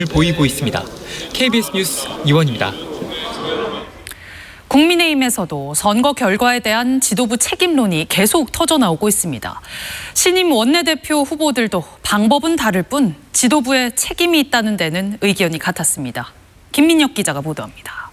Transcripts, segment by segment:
보이고 있습니다. KBS 뉴스 이원입니다. 국민의힘에서도 선거 결과에 대한 지도부 책임론이 계속 터져나오고 있습니다. 신임 원내대표 후보들도 방법은 다를 뿐 지도부에 책임이 있다는 데는 의견이 같았습니다. 김민혁 기자가 보도합니다.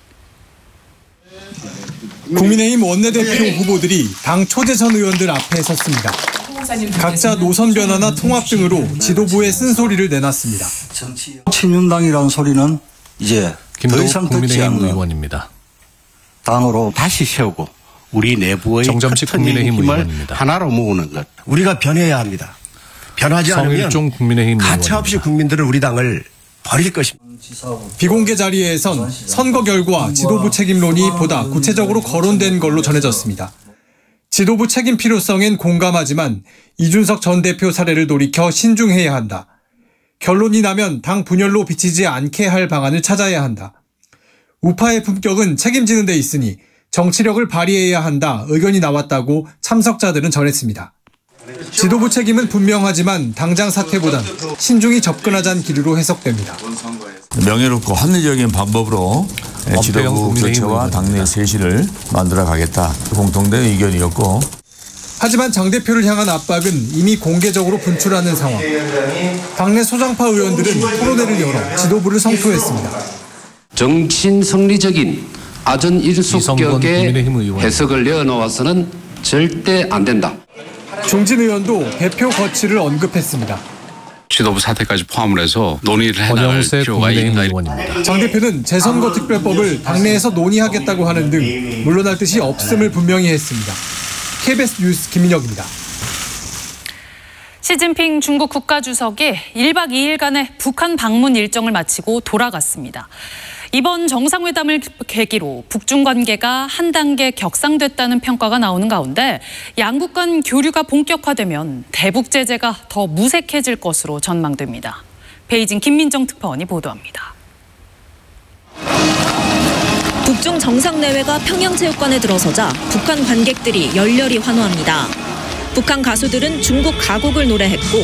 국민의힘 원내대표 후보들이 당 초대선 의원들 앞에 섰습니다. 각자 노선 변화나 통합 등으로 지도부에 쓴소리를 내놨습니다. 친윤당이라는 소리는 이제 더 이상 듣지 않는 의원입니다. 당으로 다시 세우고 우리 내부의 정점식 국민의힘 의원입니다. 하나로 모으는 것. 우리가 변해야 합니다. 변하지 않으면 성일종 국민의힘 가차없이 국민들은 우리 당을 버릴 것입니다. 비공개 자리에선 선거 결과 지도부 책임론이 보다 구체적으로 거론된 걸로 전해졌습니다. 지도부 책임 필요성엔 공감하지만 이준석 전 대표 사례를 돌이켜 신중해야 한다. 결론이 나면 당 분열로 비치지 않게 할 방안을 찾아야 한다. 우파의 품격은 책임지는 데 있으니 정치력을 발휘해야 한다 의견이 나왔다고 참석자들은 전했습니다. 지도부 책임은 분명하지만 당장 사퇴보단 신중히 접근하자는 기류로 해석됩니다. 명예롭고 합리적인 방법으로 지도부 교체와 당내 쇄신을 만들어 가겠다. 공통된 의견이었고. 하지만 장 대표를 향한 압박은 이미 공개적으로 분출하는 상황. 당내 소장파 의원들은 토론회를 열어 지도부를 성토했습니다. 정신 성리적인 아전 일숙격의 해석을 내어놓아서는 절대 안 된다. 중진 의원도 대표 거취를 언급했습니다. 지도부 사퇴까지 포함을 해서 논의를 해나갈 필요가 있다. 장 대표는 재선거 특별법을 당내에서 논의하겠다고 하는 등 물러날 뜻이 없음을 분명히 했습니다. KBS 뉴스 김민혁입니다. 시진핑 중국 국가주석이 1박 2일간의 북한 방문 일정을 마치고 돌아갔습니다. 이번 정상회담을 계기로 북중 관계가 한 단계 격상됐다는 평가가 나오는 가운데 양국 간 교류가 본격화되면 대북 제재가 더 무색해질 것으로 전망됩니다. 베이징 김민정 특파원이 보도합니다. 북중 정상내외가 평양체육관에 들어서자 북한 관객들이 열렬히 환호합니다. 북한 가수들은 중국 가곡을 노래했고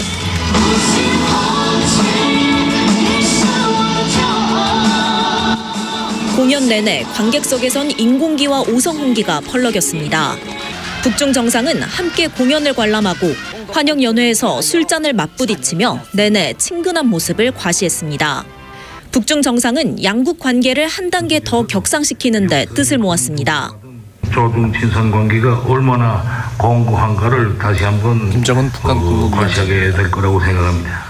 공연 내내 관객석에선 인공기와 오성홍기가 펄럭였습니다. 북중 정상은 함께 공연을 관람하고 환영 연회에서 술잔을 맞부딪히며 내내 친근한 모습을 과시했습니다. 북중 정상은 양국 관계를 한 단계 더 격상시키는 데 뜻을 모았습니다. 조중 친선 관계가 얼마나 공고한가를 다시 한번 김정은 북한 과시하게 될 거라고 생각합니다.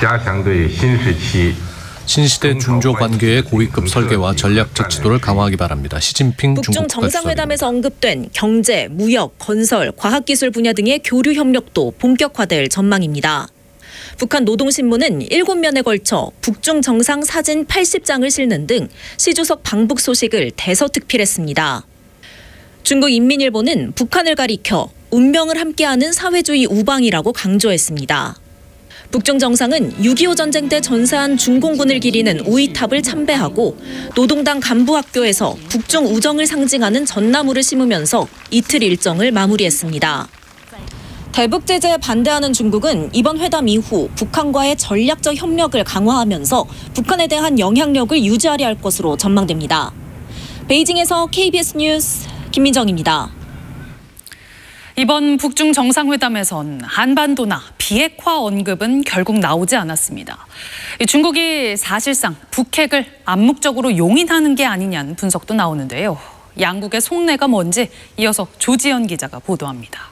신시대 중조 관계의 고위급 설계와 전략적 지도를 강화하기 바랍니다. 시진핑 북중 정상회담에서 언급된 경제, 무역, 건설, 과학기술 분야 등의 교류 협력도 본격화될 전망입니다. 북한 노동신문은 7면에 걸쳐 북중 정상 사진 80장을 실는 등 시 주석 방북 소식을 대서특필했습니다. 중국 인민일보는 북한을 가리켜 운명을 함께하는 사회주의 우방이라고 강조했습니다. 북중 정상은 6.25 전쟁 때 전사한 중공군을 기리는 우이탑을 참배하고 노동당 간부학교에서 북중 우정을 상징하는 전나무를 심으면서 이틀 일정을 마무리했습니다. 대북 제재에 반대하는 중국은 이번 회담 이후 북한과의 전략적 협력을 강화하면서 북한에 대한 영향력을 유지하려 할 것으로 전망됩니다. 베이징에서 KBS 뉴스 김민정입니다. 이번 북중 정상회담에선 한반도나 비핵화 언급은 결국 나오지 않았습니다. 중국이 사실상 북핵을 암묵적으로 용인하는 게 아니냐는 분석도 나오는데요. 양국의 속내가 뭔지 이어서 조지연 기자가 보도합니다.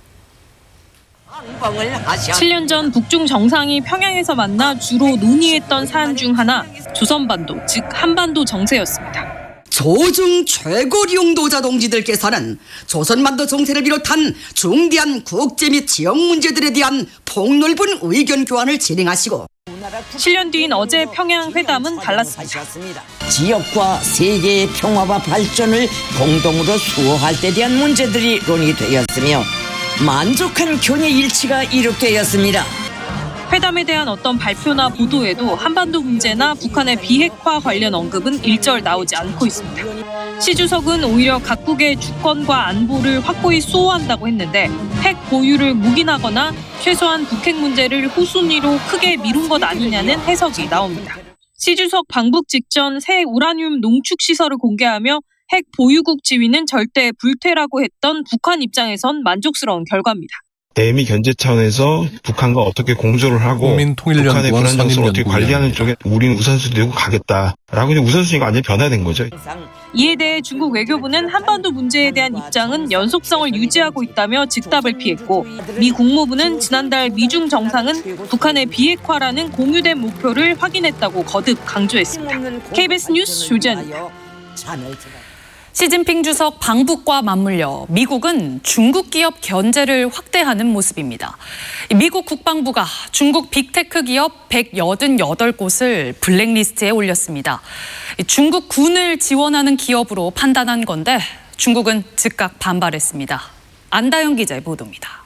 7년 전 북중 정상이 평양에서 만나 주로 논의했던 사안 중 하나 조선반도, 즉 한반도 정세였습니다. 조중 최고 용도자 동지들께서는 조선반도 정세를 비롯한 중대한 국제 및 지역 문제들에 대한 폭넓은 의견 교환을 진행하시고 7년 뒤인 어제 평양 회담은 달랐습니다. 지역과 세계의 평화와 발전을 공동으로 수호할 데 대한 문제들이 논의되었으며 만족한 견해 일치가 이룩되었습니다. 회담에 대한 어떤 발표나 보도에도 한반도 문제나 북한의 비핵화 관련 언급은 일절 나오지 않고 있습니다. 시 주석은 오히려 각국의 주권과 안보를 확고히 수호한다고 했는데 핵 보유를 묵인하거나 최소한 북핵 문제를 후순위로 크게 미룬 것 아니냐는 해석이 나옵니다. 시 주석 방북 직전 새 우라늄 농축 시설을 공개하며 핵 보유국 지위는 절대 불퇴라고 했던 북한 입장에선 만족스러운 결과입니다. 대미 견제 차원에서 북한과 어떻게 공조를 하고 북한의 불안 정서를 어떻게 관리하는 쪽에 우리는 우선순위 두고 가겠다라고 우선순위가 완전히 변화된 거죠. 이에 대해 중국 외교부는 한반도 문제에 대한 입장은 연속성을 유지하고 있다며 즉답을 피했고 미 국무부는 지난달 미중 정상은 북한의 비핵화라는 공유된 목표를 확인했다고 거듭 강조했습니다. KBS 뉴스 조지아입니다. 시진핑 주석 방북과 맞물려 미국은 중국 기업 견제를 확대하는 모습입니다. 미국 국방부가 중국 빅테크 기업 188곳을 블랙리스트에 올렸습니다. 중국 군을 지원하는 기업으로 판단한 건데 중국은 즉각 반발했습니다. 안다영 기자의 보도입니다.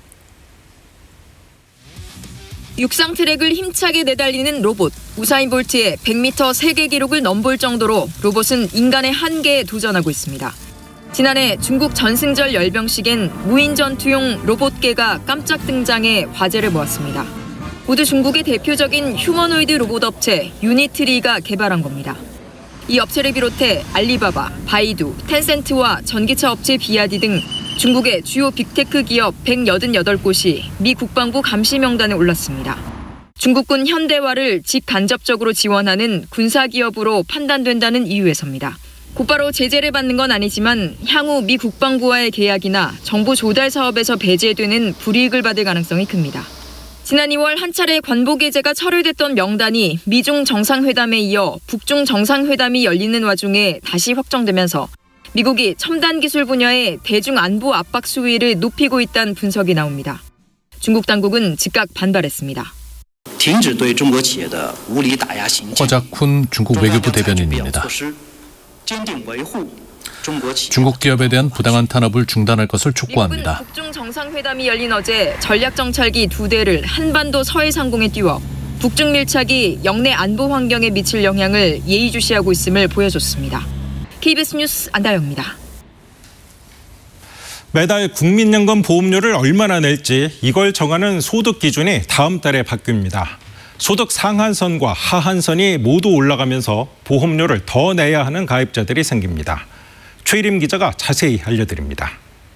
육상 트랙을 힘차게 내달리는 로봇. 우사인 볼트의 100m 세계 기록을 넘볼 정도로 로봇은 인간의 한계에 도전하고 있습니다. 지난해 중국 전승절 열병식엔 무인 전투용 로봇계가 깜짝 등장해 화제를 모았습니다. 모두 중국의 대표적인 휴머노이드 로봇 업체 유니트리가 개발한 겁니다. 이 업체를 비롯해 알리바바, 바이두, 텐센트와 전기차 업체 비아디 등 중국의 주요 빅테크 기업 188곳이 미 국방부 감시 명단에 올랐습니다. 중국군 현대화를 직간접적으로 지원하는 군사기업으로 판단된다는 이유에서입니다. 곧바로 제재를 받는 건 아니지만 향후 미 국방부와의 계약이나 정보 조달 사업에서 배제되는 불이익을 받을 가능성이 큽니다. 지난 2월 한 차례 관보 게재가 철회됐던 명단이 미중 정상회담에 이어 북중 정상회담이 열리는 와중에 다시 확정되면서 미국이 첨단 기술 분야의 대중 안보 압박 수위를 높이고 있다는 분석이 나옵니다. 중국 당국은 즉각 반발했습니다. 허작훈 중국 외교부 대변인입니다. 중국 기업에 대한 부당한 탄압을 중단할 것을 촉구합니다. 미국은 북중 정상회담이 열린 어제 전략 정찰기 2대를 한반도 서해 상공에 띄워 북중 밀착이 영내 안보 환경에 미칠 영향을 예의주시하고 있음을 보여줬습니다. KBS 뉴스 안다영입니다. 매달 국민연금 보험료를 얼마나 낼지 이걸 정하는 소득 기준이 다음 달에 바뀝니다. 소득 상한선과 하한선이 모두 올라가면서 보험료를 더 내야 하는 가입자들이 생깁니다. 최일임 기자가 자세히 알려드립니다.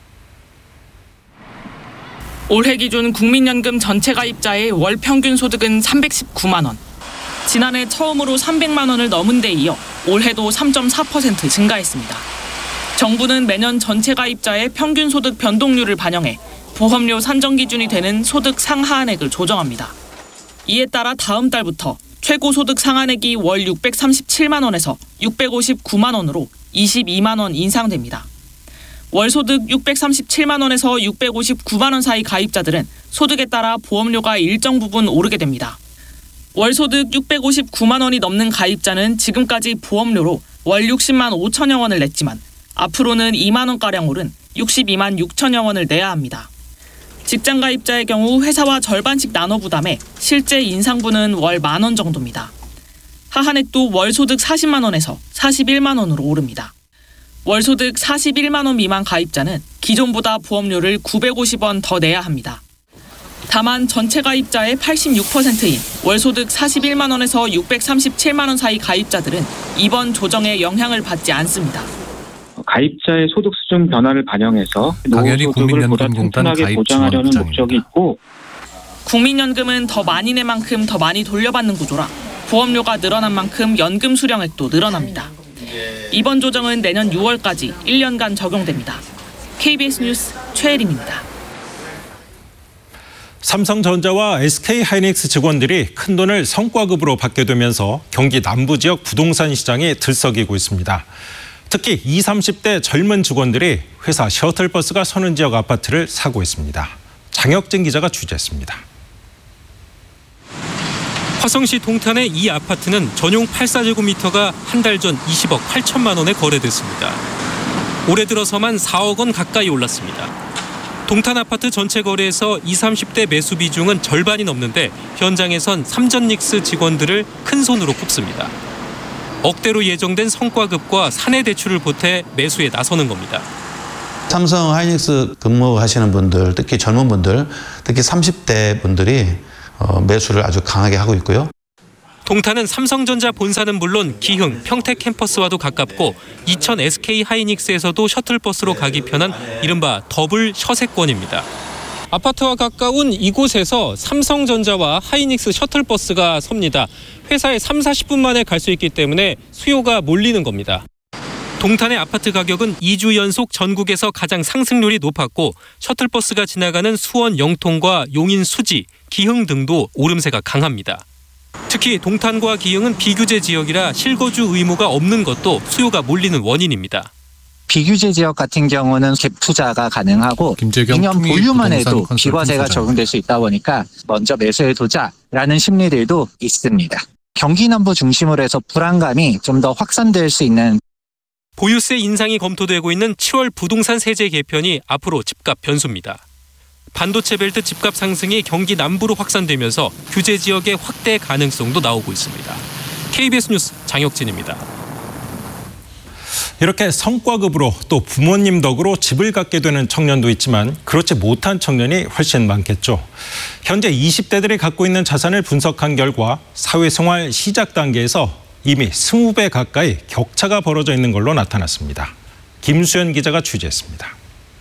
올해 기준 국민연금 전체 가입자의 월 평균 소득은 319만 원. 지난해 처음으로 300만 원을 넘은 데 이어 올해도 3.4% 증가했습니다. 정부는 매년 전체 가입자의 평균 소득 변동률을 반영해 보험료 산정 기준이 되는 소득 상하한액을 조정합니다. 이에 따라 다음 달부터 최고 소득 상한액이 월 637만 원에서 659만 원으로 22만 원 인상됩니다. 월 소득 637만 원에서 659만 원 사이 가입자들은 소득에 따라 보험료가 일정 부분 오르게 됩니다. 월 소득 659만 원이 넘는 가입자는 지금까지 보험료로 월 60만 5천여 원을 냈지만 앞으로는 2만 원가량 오른 62만 6천여 원을 내야 합니다. 직장 가입자의 경우 회사와 절반씩 나눠 부담해 실제 인상분은 월 1만 원 정도입니다. 하한액도 월 소득 40만 원에서 41만 원으로 오릅니다. 월 소득 41만 원 미만 가입자는 기존보다 보험료를 950원 더 내야 합니다. 다만 전체 가입자의 86%인 월 소득 41만 원에서 637만 원 사이 가입자들은 이번 조정에 영향을 받지 않습니다. 가입자의 소득 수준 변화를 반영해서 노후소득을 보다 튼튼하게 보장하려는 목적이 있고 국민연금은 더 많이 낸 만큼 더 많이 돌려받는 구조라 보험료가 늘어난 만큼 연금 수령액도 늘어납니다. 이번 조정은 내년 6월까지 1년간 적용됩니다. KBS 뉴스 최혜림입니다. 삼성전자와 SK하이닉스 직원들이 큰돈을 성과급으로 받게 되면서 경기 남부 지역 부동산 시장이 들썩이고 있습니다. 특히 20, 30대 젊은 직원들이 회사 셔틀버스가 서는 지역 아파트를 사고 있습니다. 장혁진 기자가 취재했습니다. 화성시 동탄의 이 아파트는 전용 84제곱미터가 한 달 전 20억 8천만 원에 거래됐습니다. 올해 들어서만 4억 원 가까이 올랐습니다. 동탄 아파트 전체 거래에서 20, 30대 매수 비중은 절반이 넘는데 현장에선 삼전닉스 직원들을 큰 손으로 꼽습니다. 억대로 예정된 성과급과 사내 대출을 보태 매수에 나서는 겁니다. 삼성 하이닉스 근무하시는 분들, 특히 젊은 분들, 특히 30대 분들이 매수를 아주 강하게 하고 있고요. 동탄은 삼성전자 본사는 물론 기흥, 평택 캠퍼스와도 가깝고 이천 SK 하이닉스에서도 셔틀버스로 가기 편한 이른바 더블 셔세권입니다. 아파트와 가까운 이곳에서 삼성전자와 하이닉스 셔틀버스가 섭니다. 회사에 30-40분 만에 갈 수 있기 때문에 수요가 몰리는 겁니다. 동탄의 아파트 가격은 2주 연속 전국에서 가장 상승률이 높았고 셔틀버스가 지나가는 수원 영통과 용인 수지, 기흥 등도 오름세가 강합니다. 특히 동탄과 기흥은 비규제 지역이라 실거주 의무가 없는 것도 수요가 몰리는 원인입니다. 비규제 지역 같은 경우는 갭 투자가 가능하고 2년 보유만 해도 비과세가 적용될 수 있다 보니까 먼저 매수해두자라는 심리들도 있습니다. 경기 남부 중심으로 해서 불안감이 좀 더 확산될 수 있는 보유세 인상이 검토되고 있는 7월 부동산 세제 개편이 앞으로 집값 변수입니다. 반도체 벨트 집값 상승이 경기 남부로 확산되면서 규제 지역의 확대 가능성도 나오고 있습니다. KBS 뉴스 장혁진입니다. 이렇게 성과급으로 또 부모님 덕으로 집을 갖게 되는 청년도 있지만 그렇지 못한 청년이 훨씬 많겠죠. 현재 20대들이 갖고 있는 자산을 분석한 결과 사회생활 시작 단계에서 이미 20배 가까이 격차가 벌어져 있는 걸로 나타났습니다. 김수현 기자가 취재했습니다.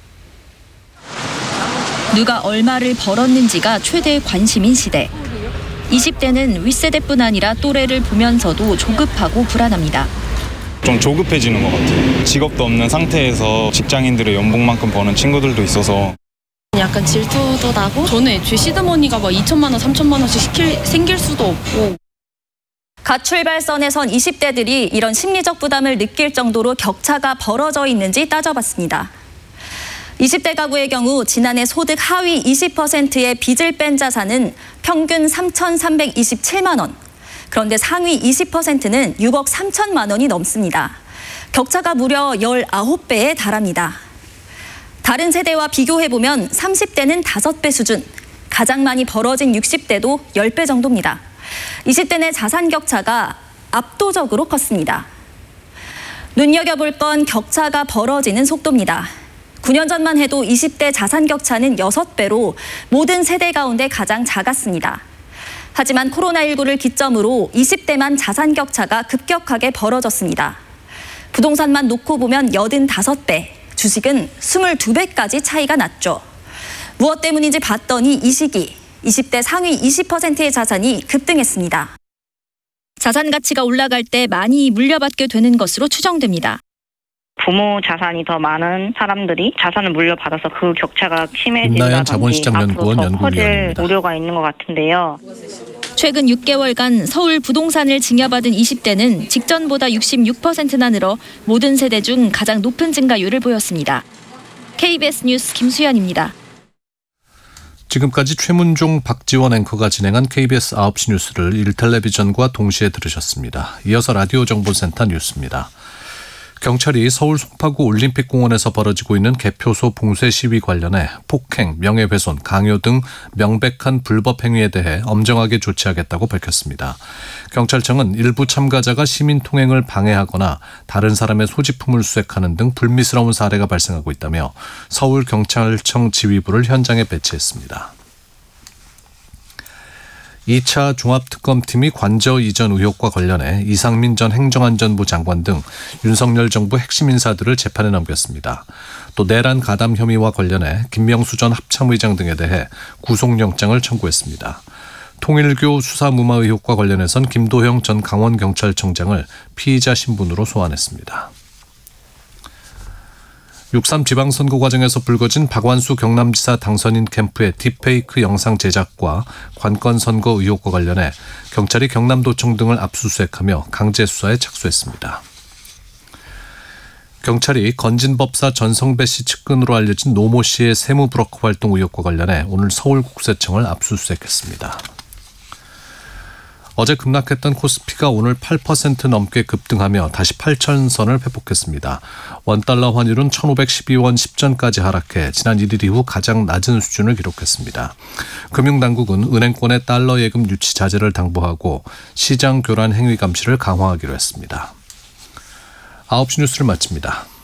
누가 얼마를 벌었는지가 최대 관심인 시대. 20대는 윗세대뿐 아니라 또래를 보면서도 조급하고 불안합니다. 좀 조급해지는 것 같아요. 직업도 없는 상태에서 직장인들의 연봉만큼 버는 친구들도 있어서 약간 질투도 나고 저는 애초에 시드머니가 막 2천만 원, 3천만 원씩 생길 수도 없고. 갓 출발선에 선 20대들이 이런 심리적 부담을 느낄 정도로 격차가 벌어져 있는지 따져봤습니다. 20대 가구의 경우 지난해 소득 하위 20%의 빚을 뺀 자산은 평균 3,327만 원. 그런데 상위 20%는 6억 3천만 원이 넘습니다. 격차가 무려 19배에 달합니다. 다른 세대와 비교해보면 30대는 5배 수준, 가장 많이 벌어진 60대도 10배 정도입니다. 20대 내 자산 격차가 압도적으로 컸습니다. 눈여겨볼 건 격차가 벌어지는 속도입니다. 9년 전만 해도 20대 자산 격차는 6배로 모든 세대 가운데 가장 작았습니다. 하지만 코로나19를 기점으로 20대만 자산 격차가 급격하게 벌어졌습니다. 부동산만 놓고 보면 85배, 주식은 22배까지 차이가 났죠. 무엇 때문인지 봤더니 이 시기 20대 상위 20%의 자산이 급등했습니다. 자산 가치가 올라갈 때 많이 물려받게 되는 것으로 추정됩니다. 부모 자산이 더 많은 사람들이 자산을 물려받아서 그 격차가 심해진다든지 앞으로 더 커질 우려가 있는 것 같은데요. 최근 6개월간 서울 부동산을 증여받은 20대는 직전보다 66%나 늘어 모든 세대 중 가장 높은 증가율을 보였습니다. KBS 뉴스 김수현입니다. 지금까지 최문종, 박지원 앵커가 진행한 KBS 9시 뉴스를 1텔레비전과 동시에 들으셨습니다. 이어서 라디오 정보센터 뉴스입니다. 경찰이 서울 송파구 올림픽공원에서 벌어지고 있는 개표소 봉쇄 시위 관련해 폭행, 명예훼손, 강요 등 명백한 불법 행위에 대해 엄정하게 조치하겠다고 밝혔습니다. 경찰청은 일부 참가자가 시민 통행을 방해하거나 다른 사람의 소지품을 수색하는 등 불미스러운 사례가 발생하고 있다며 서울경찰청 지휘부를 현장에 배치했습니다. 2차 종합특검팀이 관저 이전 의혹과 관련해 이상민 전 행정안전부 장관 등 윤석열 정부 핵심 인사들을 재판에 넘겼습니다. 또 내란 가담 혐의와 관련해 김명수 전 합참의장 등에 대해 구속영장을 청구했습니다. 통일교 수사무마 의혹과 관련해선 김도형 전 강원경찰청장을 피의자 신분으로 소환했습니다. 6.3 지방선거 과정에서 불거진 박완수 경남지사 당선인 캠프의 딥페이크 영상 제작과 관건선거 의혹과 관련해 경찰이 경남도청 등을 압수수색하며 강제 수사에 착수했습니다. 경찰이 건진법사 전성배 씨 측근으로 알려진 노모 씨의 세무 브로커 활동 의혹과 관련해 오늘 서울국세청을 압수수색했습니다. 어제 급락했던 코스피가 오늘 8% 넘게 급등하며 다시 8,000선을 회복했습니다. 원달러 환율은 1,512원 10전까지 하락해 지난 1일 이후 가장 낮은 수준을 기록했습니다. 금융당국은 은행권의 달러 예금 유치 자제를 당부하고 시장 교란 행위 감시를 강화하기로 했습니다. 9시 뉴스를 마칩니다.